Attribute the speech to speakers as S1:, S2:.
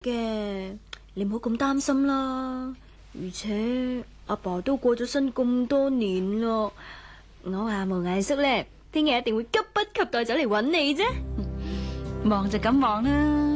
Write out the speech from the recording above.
S1: 嘅，你唔好咁擔心啦。而且阿爸都過咗身咁多年咯，我阿毛藝叔咧，聽日一定會急不及待走嚟揾你啫。
S2: 忙就咁忙啦。